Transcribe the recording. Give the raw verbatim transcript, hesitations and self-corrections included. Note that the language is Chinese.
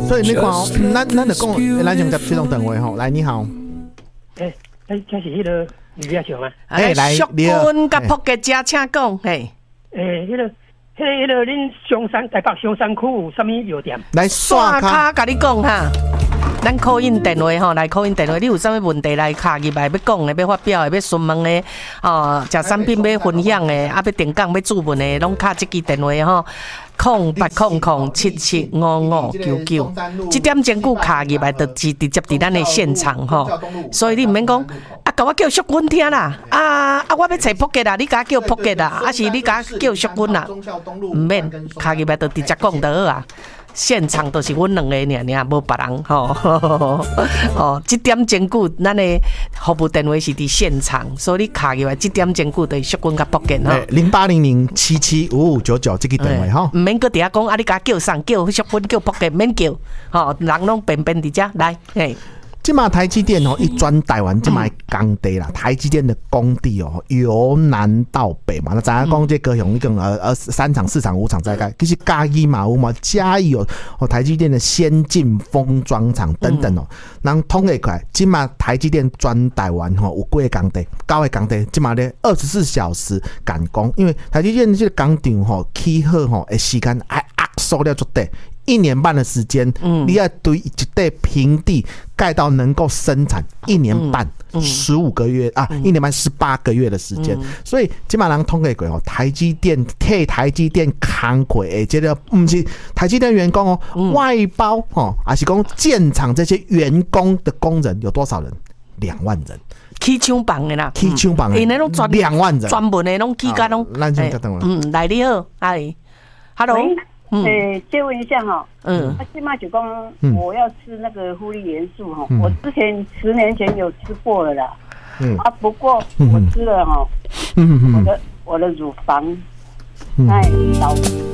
所以你看哦，咱咱就讲，咱用接这种电话吼，来你好， 诶诶，这是迄个李亚雄啊， 哎来， 淑君甲扑克家请讲，嘿， 诶，迄个。迄个、迄个，恁松山台北松山区有啥物药店？ 来刷卡，甲你讲哈，咱call in电话吼，来call in电话，你有啥物问题来卡入来要讲的、要发表的、要询问的，哦，食产品要分享的，啊，要点讲要注文的，拢卡这支电话吼。空八空空七七五五九九，这点钟久卡入来，就是直接伫咱的现场吼。所以你唔免讲，啊，甲我叫淑君听啦，啊啊，我要找扑克啦，你甲我叫扑克啦，啊是你甲我叫淑君啦，唔免卡入来就直接讲就好啊。现场都是阮两个尔尔，无别人吼。哦，这点钟久，咱的服务电话是伫现场，所以你卡入来这点钟久，就是淑君甲扑克吼。 零八零零七七五五九九这个电话吼。 唔免搁伫遐讲，啊！你甲叫上叫淑君叫扑克，免叫，吼、哦，人拢便便伫遮来，嘿。 即马台积电哦，一转台湾即马工地啦，台积电的工地哦，由南到北嘛，那咱讲这高雄一共呃呃三厂、四厂、五厂在盖，其实嘉义嘛有嘛，嘉义有哦台积电的先进封装厂等等哦，人统计起来，即马台积电转台湾吼有几个工地，九个工地，即马咧二十四小时赶工，因为台积电这个工厂吼起好吼的时间还压缩了足地。一年半的时间，嗯、你要对一块平地盖到能够生产一年半，十五、嗯、个月啊，嗯、一年半十八个月的时间，嗯、所以基本上统计过哦，台积电替台积电扛过诶，这个不是台积电员工哦，嗯、外包哦，还是讲建厂这些员工的工人有多少人？两万人。 起厂房的啦， 起厂房的， 因那种专两万人， 专门的拢起家拢，嗯，来你好，哎 ，Hello。 诶，借问一下哈，嗯，他现在就讲我要吃那个氟利元素哈，我之前十年前有吃过了啦，嗯啊，不过我吃了哈，嗯我的我的乳房在导致。